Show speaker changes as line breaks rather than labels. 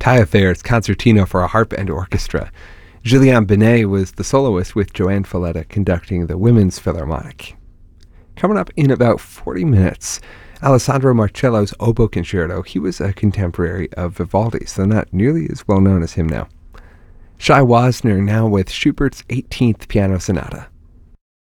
Taillefer's Concertino for a Harp and Orchestra. Julien Binet was the soloist with Joanne Falletta conducting the Women's Philharmonic. Coming up in about 40 minutes, Alessandro Marcello's Oboe Concerto. He was a contemporary of Vivaldi's, though not nearly as well known as him now. Shai Wasner now with Schubert's 18th Piano Sonata.